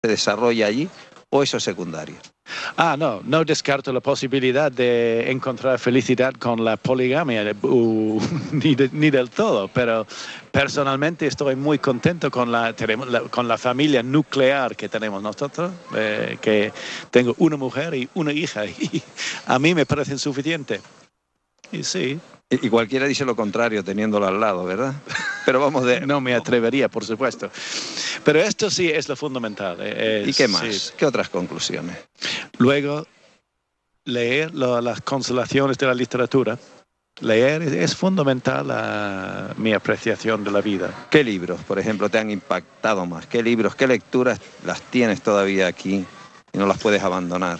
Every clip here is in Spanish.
se desarrolla allí, o eso es secundario. No descarto la posibilidad de encontrar felicidad con la poligamia, ni del todo, pero personalmente estoy muy contento con la familia nuclear que tenemos nosotros, que tengo una mujer y una hija, y a mí me parecen suficientes. Y sí. Y cualquiera dice lo contrario teniéndolo al lado, ¿verdad? Pero vamos de... No me atrevería, por supuesto. Pero esto sí es lo fundamental. ¿Y qué más? Sí. ¿Qué otras conclusiones? Luego, leer las consolaciones de la literatura. Leer es fundamental a mi apreciación de la vida. ¿Qué libros, por ejemplo, te han impactado más? ¿Qué libros, qué lecturas las tienes todavía aquí y no las puedes abandonar?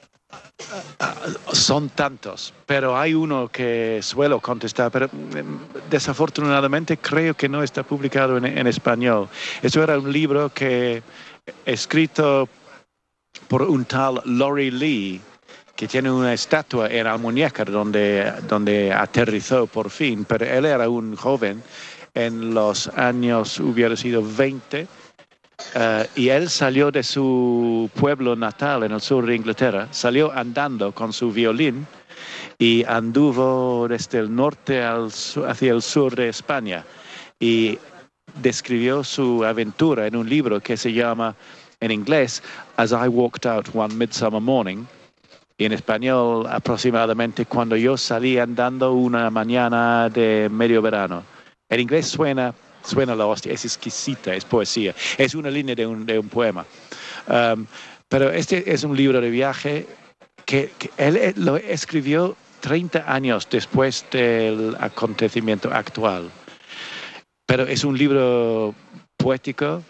Son tantos, pero hay uno que suelo contestar, pero desafortunadamente creo que no está publicado en español. Eso era un libro que escrito por un tal Laurie Lee, que tiene una estatua en Almuñécar donde aterrizó por fin, pero él era un joven en los años, hubiera sido 20, y él salió de su pueblo natal en el sur de Inglaterra, salió andando con su violín y anduvo desde el norte hacia el sur de España y describió su aventura en un libro que se llama, en inglés, As I Walked Out One Midsummer Morning, y en español aproximadamente Cuando yo salí andando una mañana de medio verano. En inglés suena la hostia, es exquisita, es poesía, es una línea de un poema. Pero este es un libro de viaje que él lo escribió 30 años después del acontecimiento actual. Pero es un libro poético,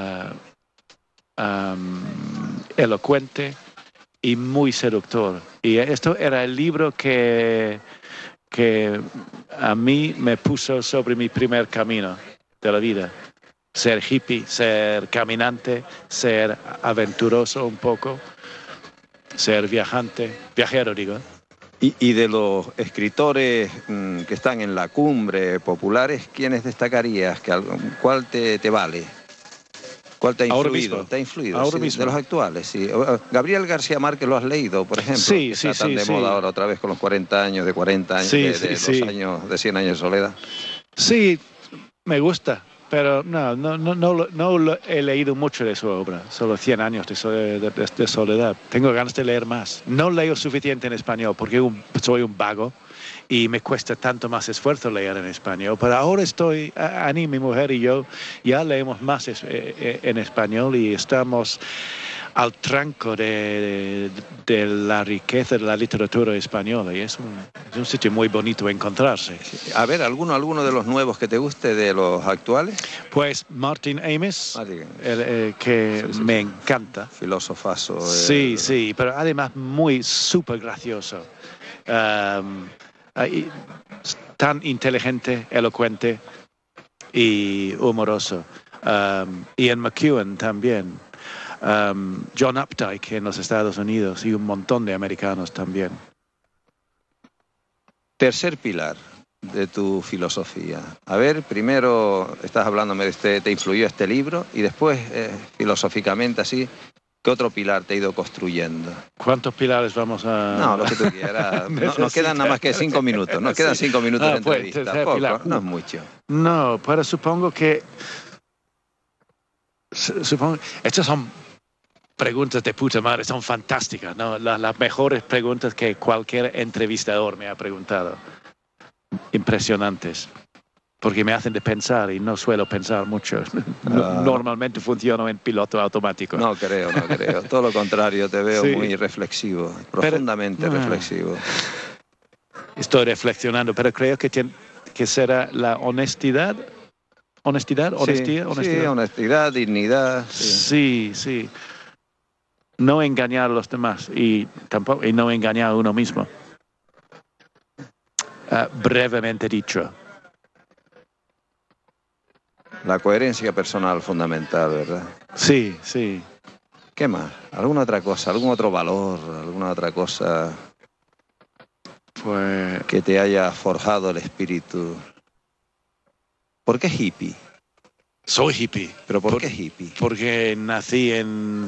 elocuente y muy seductor. Y esto era el libro que a mí me puso sobre mi primer camino de la vida. Ser hippie, ser caminante, ser aventuroso un poco, ser viajero digo. Y de los escritores que están en la cumbre populares, ¿quiénes destacarías? ¿Cuál te vale? ¿Cuál te ha influido? ¿Te ha influido? Ahora Sí, mismo. de los actuales, sí. Gabriel García Márquez, ¿lo has leído, por ejemplo? Sí, que sí, está tan sí, de sí. moda ahora otra vez con los 40 años, de 40 años, Sí, de sí, los años, de 100 años de soledad. Sí, me gusta, pero no lo he leído mucho de su obra, solo 100 años de soledad. Tengo ganas de leer más. No leo suficiente en español porque soy un vago y me cuesta tanto más esfuerzo leer en español, pero ahora Ani, mi mujer y yo, ya leemos más en español y estamos al tranco de la riqueza de la literatura española y es un sitio muy bonito encontrarse. A ver, ¿alguno de los nuevos que te guste, de los actuales? Pues Martin Amis, que sí, me encanta. Filosofazo. Sí, pero además muy súper gracioso. Tan inteligente, elocuente y humoroso. Ian McEwan también. John Updike en los Estados Unidos y un montón de americanos también. Tercer pilar de tu filosofía. A ver, primero estás hablándome de te influyó este libro y después, filosóficamente así, ¿qué otro pilar te ha ido construyendo? ¿Cuántos pilares vamos a...? No, lo que tú quieras. Nos quedan nada más que 5 minutos. Nos quedan 5 minutos de entrevista. Pues, Poco, no es mucho. No, pero supongo que... Estas son preguntas de puta madre, son fantásticas, ¿no? Las mejores preguntas que cualquier entrevistador me ha preguntado. Impresionantes. Porque me hacen de pensar y no suelo pensar mucho. Normalmente funciono en piloto automático. No creo. Todo lo contrario, te veo muy reflexivo, profundamente reflexivo. Estoy reflexionando, pero creo que será la honestidad. ¿Honestidad? Sí, honestidad, dignidad. Sí. No engañar a los demás y no engañar a uno mismo. Brevemente dicho. La coherencia personal fundamental, ¿verdad? Sí. ¿Qué más? ¿Alguna otra cosa? ¿Algún otro valor? ¿Alguna otra cosa pues... que te haya forjado el espíritu? ¿Por qué hippie? Soy hippie. ¿Pero por qué hippie? Porque nací en